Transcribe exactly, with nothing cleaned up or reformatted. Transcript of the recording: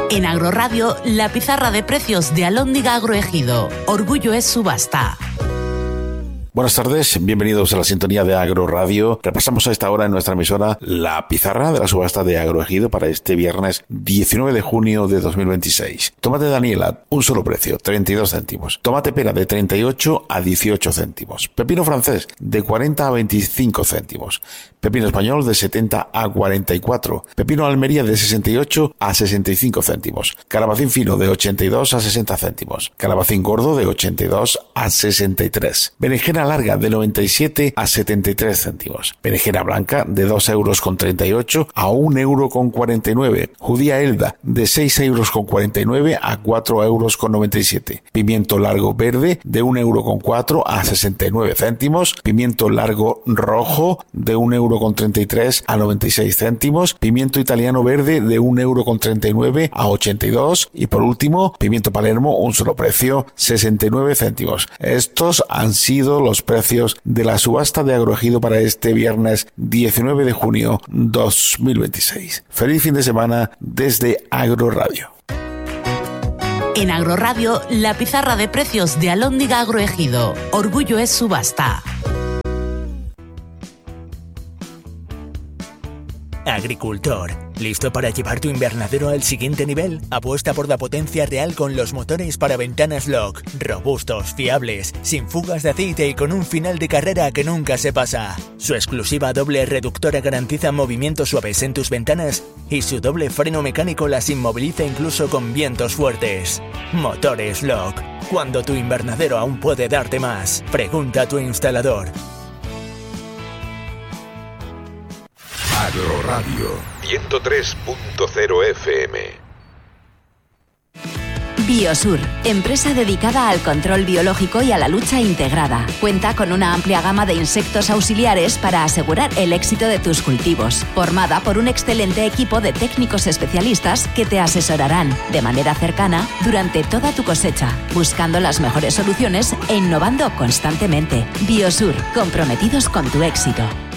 En Agroradio, la pizarra de precios de Alhóndiga Agroejido. Orgullo es subasta. Buenas tardes, bienvenidos a la sintonía de Agroradio. Repasamos a esta hora en nuestra emisora la pizarra de la subasta de Agroejido para este viernes diecinueve de junio de dos mil veintiséis. Tomate Daniela, un solo precio, treinta y dos céntimos. Tomate pera de treinta y ocho a dieciocho céntimos. Pepino francés de cuarenta a veinticinco céntimos. Pepino español de setenta a cuarenta y cuatro. Pepino Almería de sesenta y ocho a sesenta y cinco céntimos. Calabacín fino de ochenta y dos a sesenta céntimos. Calabacín gordo de ochenta y dos a sesenta y tres. Berenjena larga de noventa y siete a setenta y tres céntimos. Berenjena blanca de dos euros con treinta y ocho a un euro con cuarenta y nueve. Judía Elda de seis euros con cuarenta y nueve a cuatro euros con noventa y siete. Pimiento largo verde de un euro con cuatro a sesenta y nueve céntimos. Pimiento largo rojo de un euro con treinta y tres a noventa y seis céntimos. Pimiento italiano verde de un euro con treinta y nueve a ochenta y dos. Y por último, pimiento Palermo, un solo precio, sesenta y nueve céntimos. Estos han sido los precios de la subasta de Agroejido para este viernes diecinueve de junio dos mil veintiséis. Feliz fin de semana desde Agroradio. En Agroradio, la pizarra de precios de Alhóndiga Agroejido. Orgullo es subasta. Agricultor, ¿listo para llevar tu invernadero al siguiente nivel? Apuesta por la potencia real con los motores para ventanas Lock, robustos, fiables, sin fugas de aceite y con un final de carrera que nunca se pasa. Su exclusiva doble reductora garantiza movimientos suaves en tus ventanas y su doble freno mecánico las inmoviliza incluso con vientos fuertes. Motores Lock, cuando tu invernadero aún puede darte más. Pregunta a tu instalador. Agroradio ciento tres punto cero F M. Biosur, empresa dedicada al control biológico y a la lucha integrada. Cuenta con una amplia gama de insectos auxiliares para asegurar el éxito de tus cultivos. Formada por un excelente equipo de técnicos especialistas que te asesorarán de manera cercana durante toda tu cosecha, buscando las mejores soluciones e innovando constantemente. Biosur, comprometidos con tu éxito.